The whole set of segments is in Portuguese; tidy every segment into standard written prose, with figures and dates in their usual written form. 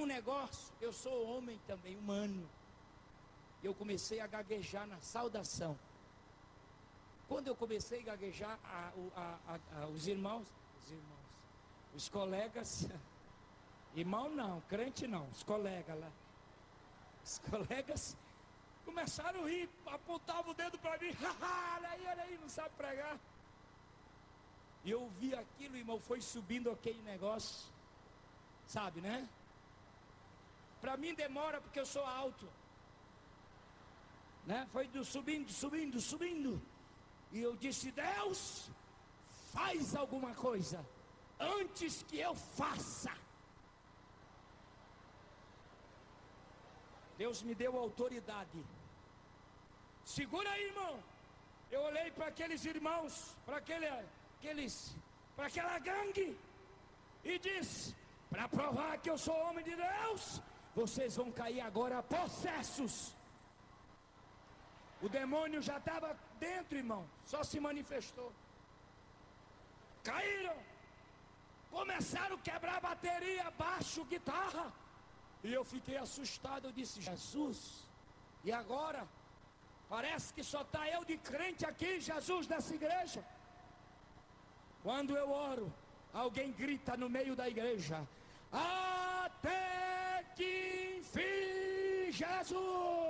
um negócio, eu sou homem também, humano. Eu comecei a gaguejar na saudação. Quando eu comecei a gaguejar, os colegas, irmão não, crente não, os colegas lá, os colegas começaram a rir, apontavam o dedo para mim, olha aí, não sabe pregar. E eu vi aquilo, irmão, foi subindo aquele negócio, sabe, né? Para mim demora porque eu sou alto, né? Foi subindo. E eu disse: Deus, faz alguma coisa antes que eu faça. Deus me deu autoridade. Segura aí, irmão. Eu olhei para aqueles irmãos, para aquela gangue, e disse: para provar que eu sou homem de Deus, vocês vão cair agora possessos. O demônio já estava dentro, irmão, só se manifestou. Caíram, começaram a quebrar bateria, baixo, guitarra. E eu fiquei assustado, eu disse: Jesus, e agora? Parece que só está eu de crente aqui, Jesus, nessa igreja. Quando eu oro, alguém grita no meio da igreja: até que enfim, Jesus!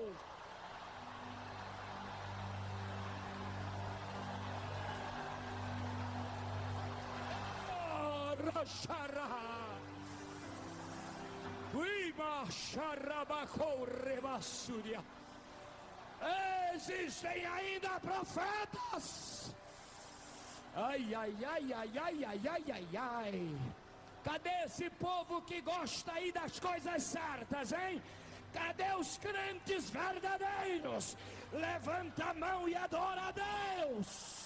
Existem ainda profetas. Ai. Cadê esse povo que gosta aí das coisas certas, hein? Cadê os crentes verdadeiros? Levanta a mão e adora a Deus.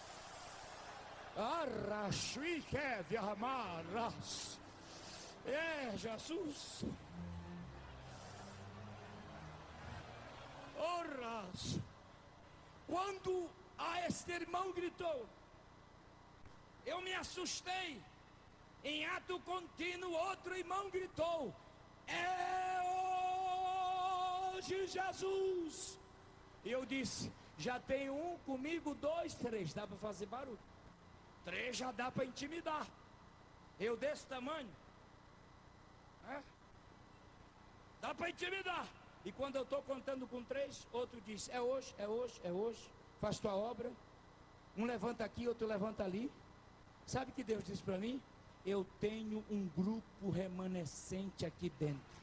É, Jesus. Quando este irmão gritou, eu me assustei. Em ato contínuo, outro irmão gritou: é hoje, Jesus. E eu disse: já tem um comigo, 2, 3, dá para fazer barulho. 3 já dá para intimidar. Eu desse tamanho, né? Dá para intimidar. E quando eu estou contando com 3, outro diz: é hoje. Faz tua obra. Um levanta aqui, outro levanta ali. Sabe o que Deus disse para mim? Eu tenho um grupo remanescente aqui dentro.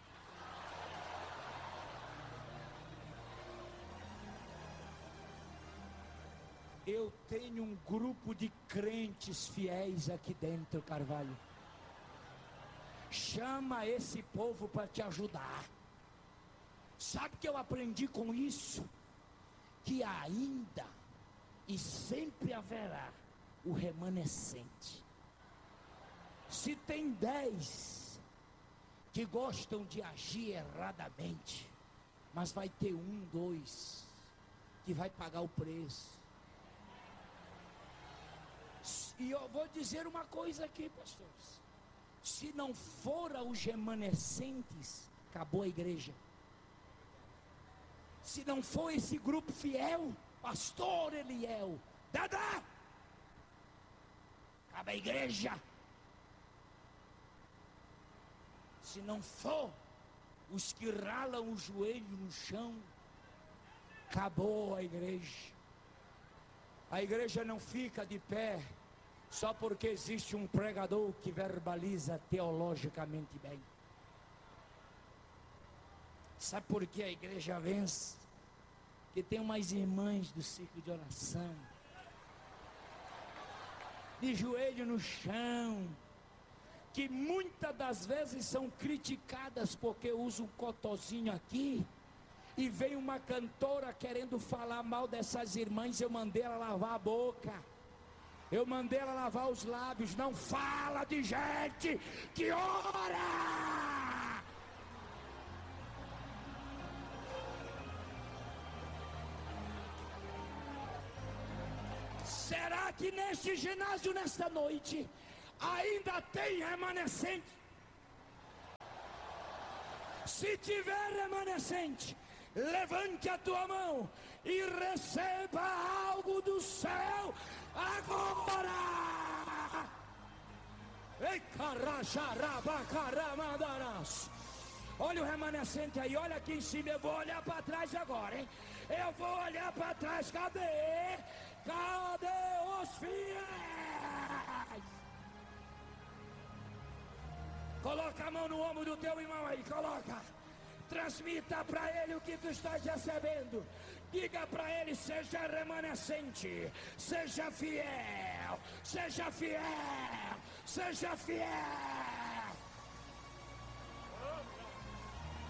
Eu tenho um grupo de crentes fiéis aqui dentro, Carvalho. Chama esse povo para te ajudar. Sabe o que eu aprendi com isso? Que ainda e sempre haverá o remanescente. Se tem 10 que gostam de agir erradamente, mas vai ter 1, 2 que vai pagar o preço. E eu vou dizer uma coisa aqui, pastores: se não for os remanescentes, acabou a igreja. Se não for esse grupo fiel, pastor Eliel, Dadá, acaba a igreja. Se não for os que ralam o joelho no chão, acabou a igreja. A igreja não fica de pé só porque existe um pregador que verbaliza teologicamente bem. Sabe por que a igreja vence? Que tem umas irmãs do círculo de oração, de joelho no chão, que muitas das vezes são criticadas porque usam um cotozinho aqui, e vem uma cantora querendo falar mal dessas irmãs. Eu mandei ela lavar a boca, eu mandei ela lavar os lábios. Não fala de gente que ora. Será que neste ginásio, nesta noite, ainda tem remanescente? Se tiver remanescente, levante a tua mão e receba algo do céu agora. Ei, caracharabacaramandarás. Olha o remanescente aí, olha aqui em cima. Eu vou olhar para trás agora, hein? Eu vou olhar para trás. Cadê? Cadê os fiéis? Coloca a mão no ombro do teu irmão aí, coloca. Transmita para ele o que tu estás recebendo. Diga para ele: seja remanescente, seja fiel, seja fiel, seja fiel.